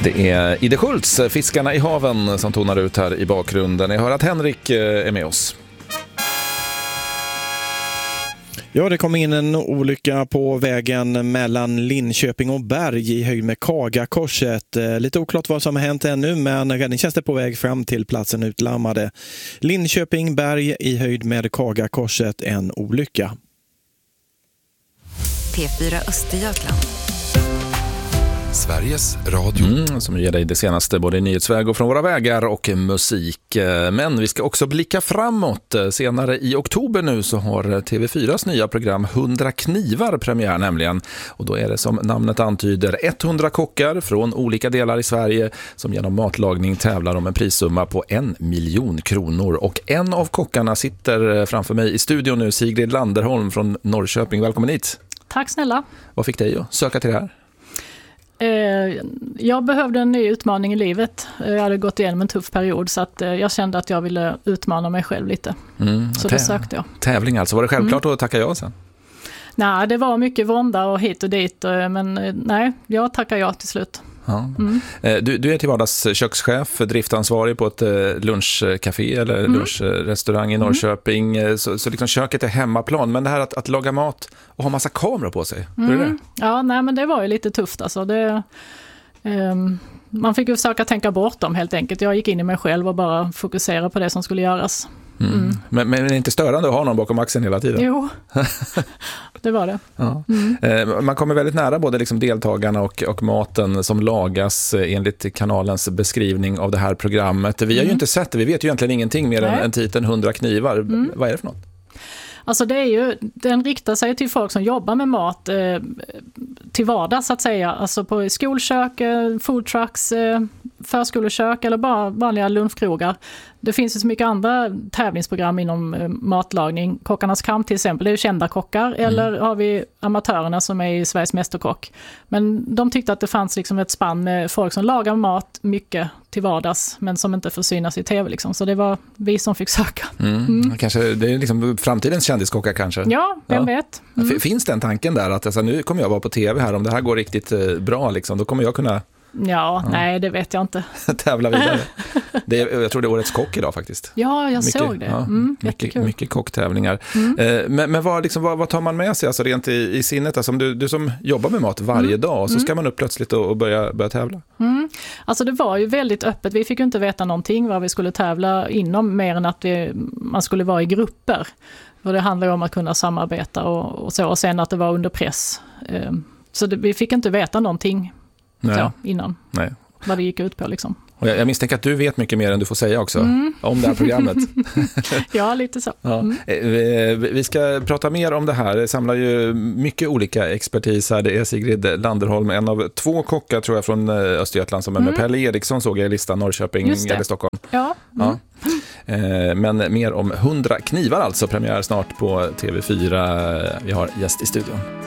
Det är Ide Schultz, Fiskarna i haven, som tonar ut här i bakgrunden. Jag hör att Henrik är med oss. Ja, det kom in en olycka på vägen mellan Linköping och Berg i höjd med Kagakorset. Lite oklart vad som har hänt ännu, men räddningstjänst är på väg fram till platsen utlarmade. Linköping, Berg i höjd med Kagakorset, en olycka. P4 Östergötland. Sveriges Radio. Som ger dig det senaste både i nyhetsväg och från våra vägar och musik. Men vi ska också blicka framåt. Senare i oktober nu så har TV4s nya program 100 knivar premiär nämligen. Och då är det som namnet antyder 100 kockar från olika delar i Sverige som genom matlagning tävlar om en prissumma på 1 miljon kronor. Och en av kockarna sitter framför mig i studion nu, Sigrid Landerholm från Norrköping. Välkommen hit. Tack snälla. Vad fick dig att söka till det här? Jag behövde en ny utmaning i livet. Jag hade gått igenom en tuff period så att jag kände att jag ville utmana mig själv lite. Så det sökte jag. Tävling alltså. Var det självklart att tacka ja sen? Nej, det var mycket vånda och hit och dit. Men nej, jag tackar ja till slut. Ja. Du är till vardags kökschef, driftansvarig på ett lunchcafé eller lunchrestaurang i Norrköping. Så liksom köket är hemmaplan. Men det här att laga mat och ha massa kameror på sig, hur är det? Ja, nej, men det var ju lite tufft alltså. Man fick ju försöka tänka bort dem helt enkelt. Jag gick in i mig själv och bara fokusera på det som skulle göras. Men är det inte störande att ha någon bakom axeln hela tiden? Jo, det var det. Ja. Man kommer väldigt nära både liksom deltagarna och maten som lagas enligt kanalens beskrivning av det här programmet. Vi har ju inte sett det, vi vet ju egentligen ingenting mer än titeln 100 knivar. Vad är det för något? Alltså den riktar sig till folk som jobbar med mat till vardags så att säga. Alltså på skolkök, foodtrucks, förskolekök eller bara vanliga lunchkrogar. Det finns ju så mycket andra tävlingsprogram inom matlagning. Kockarnas kamp till exempel, det är ju kända kockar. Eller har vi amatörerna som är i Sveriges mästerkock. Men de tyckte att det fanns liksom ett spann med folk som lagar mat mycket till vardags men som inte får synas i tv liksom. Så det var vi som fick söka. Kanske det är liksom framtidens kändiskockar kanske. Ja, vem vet. Finns det en tanken där att alltså, nu kommer jag vara på tv här, om det här går riktigt bra liksom, då kommer jag kunna nej, det vet jag inte. tävla vidare. Jag tror det är årets kock idag faktiskt. Ja, jag såg det. Ja, mycket kocktävlingar. Men vad tar man med sig alltså rent i sinnet? Alltså, du som jobbar med mat varje dag, så ska man upp plötsligt och börja tävla. Alltså det var ju väldigt öppet. Vi fick ju inte veta någonting vad vi skulle tävla inom, mer än att man skulle vara i grupper. Och det handlar ju om att kunna samarbeta och så. Och sen att det var under press. Så vi fick inte veta någonting innan. Nej. Vad det gick ut på liksom. Och jag misstänker att du vet mycket mer än du får säga också om det här programmet. Ja, lite så. Ja. Vi ska prata mer om det här. Det samlar ju mycket olika expertis här. Det är Sigrid Landerholm, en av 2 kockar tror jag från Östergötland som är med. Pelle Eriksson såg jag i listan, Norrköping eller Stockholm. Ja. Men mer om 100 knivar alltså, premiär snart på TV4. Vi har gäst i studion.